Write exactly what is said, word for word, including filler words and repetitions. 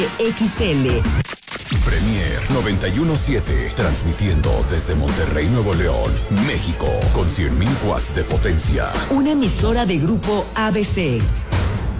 X L. Premier noventa y uno punto siete, transmitiendo desde Monterrey, Nuevo León, México, con cien mil watts de potencia. Una emisora de Grupo A B C.